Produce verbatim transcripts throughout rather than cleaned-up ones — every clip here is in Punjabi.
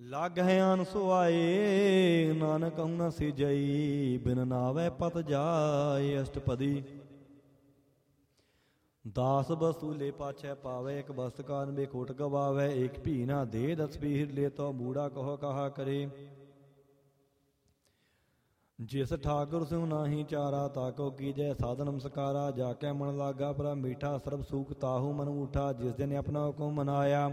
ਲਾਗਹਿ ਆਨ ਸੁਆਏ ਨਾਨਕ ਹਉ ਨ ਸਿਜਈ ਬਿਨ ਨਾਵੈ ਪਤ ਜਾਏ ਅਸ਼ਟਪਦੀ। ਦਾਸ ਬਸੂਲੇ ਪਾਛੈ ਪਾਵੈ ਇਕ ਬਸਤ ਕਾਨ ਬੇਖੋਟ ਗਵਾਵੈ ਏਕ ਭੀ ਨਾ ਦੇ ਦਸ ਪੀਰ ਲੈ ਤੋ ਮੂੜਾ ਕਹੋ ਕਹਾ ਕਰੇ। ਜਿਸ ਠਾਕੁਰ ਸਿਉ ਨਾਹੀ ਚਾਰਾ ਤਾਕੋ ਕੀਜੈ ਸਾਧ ਨਮਸਕਾਰਾ ਜਾ ਕੇ ਮਨ ਲਾਗਾ ਪਰ ਮੀਠਾ ਸਰਬ ਸੂਖ ਤਾਹੂ ਮਨ ਊਠਾ ਜਿਸ ਦਿਨ ਆਪਣਾ ਹੁਕਮ ਮਨਾਇਆ।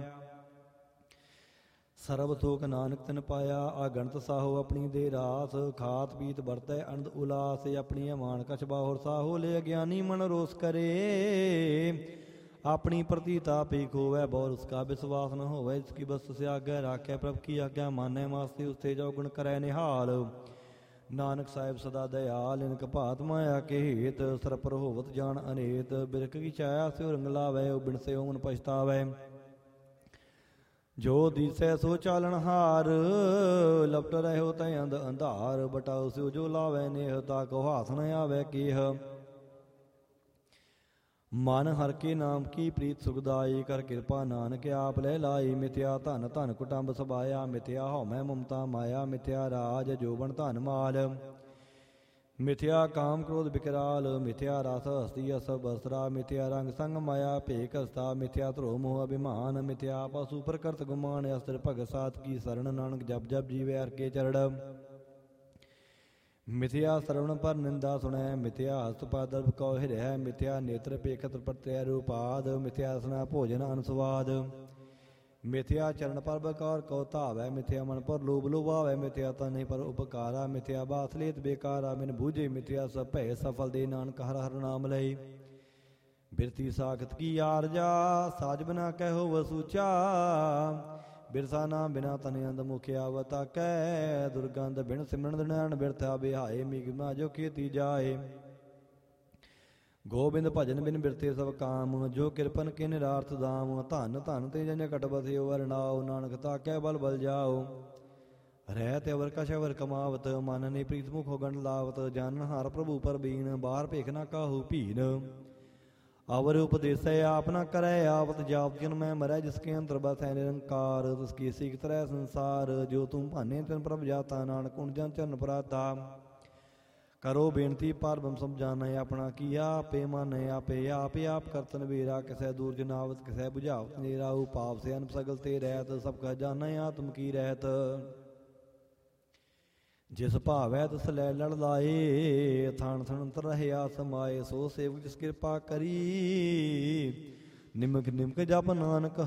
ਸਰਬ ਸੋਖ ਨਾਨਕ ਤਿਨ ਪਾਇਆ ਆਗਣਤ ਸਾਹੋ ਆਪਣੀ ਦੇ ਰਾਸ ਖਾਤ ਪੀਤ ਵਰਤੈ ਅਨੰਦ ਉਲਾਸ ਆਪਣੀ ਮਾਨ ਕਛ ਬਾਹੁਰ ਸਾਹੋ ਲੈ ਅਗਿਆਨੀ ਮਨ ਰੋਸ ਕਰੇ। ਆਪਣੀ ਪ੍ਰਤੀਤਾ ਪੀ ਖੋਵੈ ਬਹੁ ਉਸਕਾ ਵਿਸ਼ਵਾਸ ਨ ਹੋਵੈ ਇਸਕੀ ਬਸ ਸੇ ਆਗੈ ਰਾਖੈ ਪ੍ਰਭ ਕੀ ਆਗਿਆ ਮਾਨੈ ਮਾਸਤੇ ਉਸਤੇ ਜੋ ਗੁਣ ਕਰੈ ਨਿਹਾਲ। ਨਾਨਕ ਸਾਹਿਬ ਸਦਾ ਦਇਆਲ ਇਨਕ ਭਾਤ ਮਾਇਆ ਕੇ ਹੇਤ ਸਰਪਰ ਹੋਵਤ ਜਾਣ ਅਨੇਤ ਬਿਰਖ ਕੀ ਛਾਇਆ ਸਿਉ ਰੰਗ ਲਾਵੈ ਉਹ ਬਿਨ ਸੇ ਮਨ ਪਛਤਾਵੈ। ਜੋ ਦੀਸੈ ਸੋ ਚਾਲਣ ਹਾਰ ਲਪਟ ਰਹਿਓ ਤੈ ਅੰਧ ਅੰਧਾਰ ਬਟਾਉ ਸਿਉ ਜੋ ਲਾਵੈ ਨੇਹ ਤਾ ਕੋ ਹਾਥ ਨ ਆਵੈ ਕੇਹ। ਮਨ ਹਰ ਕੇ ਨਾਮ ਕੀ ਪ੍ਰੀਤ ਸੁਖਦਾਈ ਕਰ ਕਿਰਪਾ ਨਾਨਕ ਆਪ ਲੈ ਲਾਈ। ਮਿਥਿਆ ਧਨ ਧਨ ਕੁਟੰਬ ਸਬਾਇਆ ਮਿਥਿਆ ਹਉਮੈ ਮਮਤਾ ਮਾਇਆ ਮਿਥਿਆ ਰਾਜ ਜੋਬਨ ਧਨ ਮਾਲ। ਮਿਥਿਆ ਕਾਮ ਕ੍ਰੋਧ ਬਿਕਰਾਲ ਮਿਥਿਆ ਰਸ ਹਸਤੀ ਅਸ ਬਸਰਾ ਮਿਥਿਆ ਰੰਗ ਸੰਗ ਮਾਇਆ ਭੇਕ ਹਸਤਾ ਮਿਥਿਆ ਧਰੋ ਮੋਹ ਅਭਿਮਾਨ ਮਿਥਿਆ ਪਸੂ ਪ੍ਰਕਰਤ ਗੁਮਾਨ ਅਸਤਰ ਭਗਤ ਸਾਤ ਕੀ ਸਰਣ ਨਾਨਕ ਜਪ ਜਪ ਜੀਵੈ ਹਰ ਕੇ ਚਰੜ। ਮਿਥਿਆ ਸਰਵਣ ਪਰ ਨਿੰਦਾ ਸੁਣੈ ਮਿਥਿਆ ਹਸਤ ਪਾਦਰਭ ਕਉ ਹਿਰੈ ਮਿਥਿਆ ਨੇਤਰ ਪੇਖਤ ਪ੍ਰਤਿਆ ਰੂਪਾਦ ਮਿਥਿਆ ਰਸਨਾ ਭੋਜਨ ਅਨੁਸਵਾਦ। ਮਿਥਿਆ ਚਰਨ ਪਰ ਬਕਾਰ ਕਉ ਧਾਵੈ ਮਿਥਿਆ ਮਨ ਪਰ ਲੋਭ ਲੋਭਾਵੈ ਮਿਥਿਆ ਤਨਿ ਪਰ ਉਪਕਾਰਾ ਮਿਥਿਆ ਬਾਸਲੇਤ ਬੇਕਾਰਾ ਮਿਨ ਬੂਝੇ ਮਿਥਿਆ ਸਭ ਭੈ ਸਫਲ ਦੇ ਨਾਨਕ ਹਰ ਹਰ ਨਾਮ ਲਈ। ਬਿਰਤੀ ਸਾਖਤ ਕੀ ਆਰਜਾ ਸਾਜ ਬਿਨਾ ਕਹਿਓ ਵਸੂਚਾ ਬਿਰਸਾ ਨਾਮ ਬਿਨਾ ਤਨਿ ਅੰਦ ਮੁਖਿਆ ਵਤਾ ਕੈ ਦੁਰਗੰਧ ਬਿਨ ਸਿਮਰਨ ਦਿਨਾਨ ਬਿਰਥਾ ਬਿਹਾਏ ਮਿਗਮਾ ਜੋ ਕੀਤੀ ਜਾਏ। ਗੋਬਿੰਦ ਭਜਨ ਬਿਨ ਬਿਰਤੇ ਸਭ ਕਾਮ ਜੋ ਕਿਰਪਨ ਕੇ ਨਿਰਾਰਥ ਦਾਮ। ਧਨ ਧਨ ਤੇ ਜਨ ਕਟ ਬਸਿਓ ਵਰਨਾਓ ਨਾਨਕ ਤਾਕੈ ਬਲ ਬਲ ਜਾਓ। ਰਹਿ ਤੇ ਅਵਰ ਕਛ ਅਵਰ ਕਮਾਵਤ ਮਨ ਨੇ ਪ੍ਰੀਤ ਮੁਖ ਗੰਡ ਲਾਵਤ ਜਾਨਨ ਹਰ ਪ੍ਰਭੂ ਪਰ ਬੀਨ ਬਾਹਰ ਭੇਖ ਨਾ ਕਾਹੂ ਭੀਨ। ਅਵਰ ਉਪਦੇਸੈ ਆਪ ਨਾ ਕਰੈ ਆਵਤ ਜਾਪ ਜਨ ਮੈਂ ਮਰੈ ਜਿਸਕੇ ਅੰਤਰ ਬਸੈ ਨਿਰੰਕਾਰ ਤਿਸਕੀ ਸੀਖ ਤਰੈ ਸੰਸਾਰ। ਜੋ ਤੂੰ ਭਾਨੇ ਤਿਨ ਪ੍ਰਭ ਜਾਤਾ ਨਾਨਕ ਕੁਣ ਜਨ ਚਰਨ ਪਰਾਤਾ। ਕਰੋ ਬੇਨਤੀ ਪਰ ਬਮ ਸਮਝਾਨੈ ਆਪਣਾ ਕੀਆ ਆਪੇ ਮਾਨੈ ਆਪੇ ਆਪੇ ਆਪ ਕਰਤਨ ਵੀਰਾ ਕਿਸੈ ਦੂਰ ਜਨਾਵਤ ਕਿਸੈ ਬੁਝਾਵਤ ਨੇਰਾ ਪਾਪ ਸੇ ਅਨਪ ਸਗਲ ਤੇ ਰਹਿਤ ਸਭ ਕਾ ਜਾਨੈ ਆਤਮ ਕੀ ਰਹਿਤ। ਜਿਸ ਭਾਵੈ ਤਿਸ ਲੈ ਲੜ ਲਾਏ ਥਾਨ ਥਣ ਅੰਤਰ ਰਹਿਆ ਸਮਾਏ ਸੋ ਸੇਵਕ ਜਿਸ ਕਿਰਪਾ ਕਰੀ। ਨਿਮਕ ਨਿਮਕ ਜਪ ਨਾਨਕ